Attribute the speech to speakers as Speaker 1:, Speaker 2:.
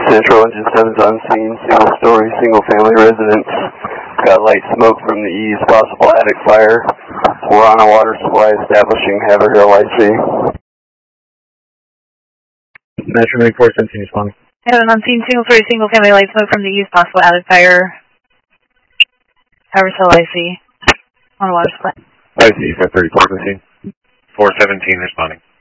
Speaker 1: Central, Engine 7's on scene, single-story, single-family residence. Got light smoke from the east, possible attic fire. We're on a water supply establishing Haverhill IC.
Speaker 2: Metro 9417 responding.
Speaker 3: And on scene, single-story, single-family light smoke from the east, possible attic fire. Haverhill IC. On a water supply.
Speaker 2: IC, 534 to the scene.
Speaker 4: 417 responding.